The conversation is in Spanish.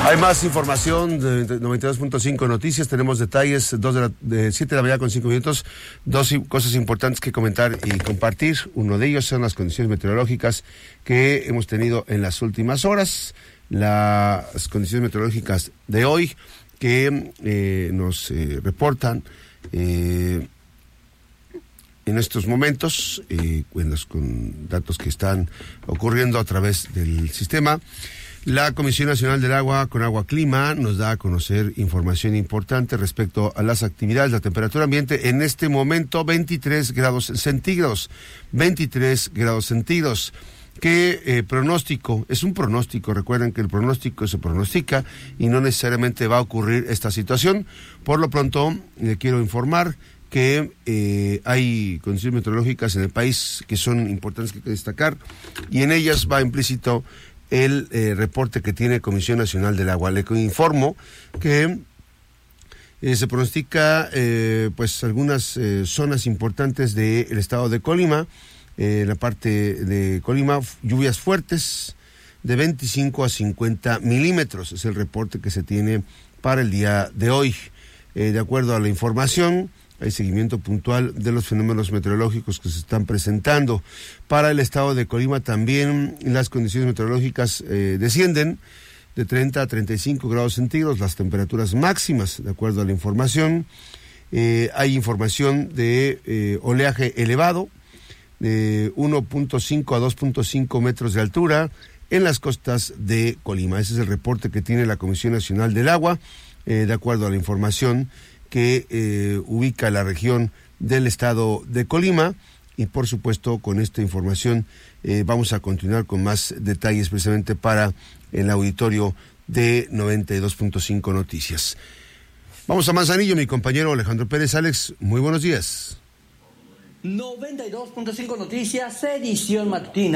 Hay más información de 92.5 Noticias. Tenemos detalles, 7 de la mañana con 5 minutos. Dos cosas importantes que comentar y compartir. Uno de ellos son las condiciones meteorológicas que hemos tenido en las últimas horas. Las condiciones meteorológicas de hoy que nos reportan en estos momentos, con datos que están ocurriendo a través del sistema. La Comisión Nacional del Agua, Conagua Clima, nos da a conocer información importante respecto a las actividades. La temperatura ambiente en este momento 23 grados centígrados. 23 grados centígrados. ¿Qué pronóstico? Es un pronóstico. Recuerden que el pronóstico se pronostica y no necesariamente va a ocurrir esta situación. Por lo pronto, le quiero informar que hay condiciones meteorológicas en el país que son importantes que hay que destacar, y en ellas va implícito el reporte que tiene Comisión Nacional del Agua. Le informo que se pronostica pues algunas zonas importantes del estado de Colima, la parte de Colima, lluvias fuertes de 25 a 50 milímetros, es el reporte que se tiene para el día de hoy. De acuerdo a la información, hay seguimiento puntual de los fenómenos meteorológicos que se están presentando. Para el estado de Colima también las condiciones meteorológicas descienden de 30 a 35 grados centígrados, las temperaturas máximas, de acuerdo a la información. Hay información de oleaje elevado, de 1.5 a 2.5 metros de altura en las costas de Colima. Ese es el reporte que tiene la Comisión Nacional del Agua, de acuerdo a la información que ubica la región del estado de Colima. Y por supuesto, con esta información vamos a continuar con más detalles precisamente para el auditorio de 92.5 Noticias. Vamos a Manzanillo, mi compañero Alejandro Pérez. Alex, muy buenos días. 92.5 Noticias, edición matutina.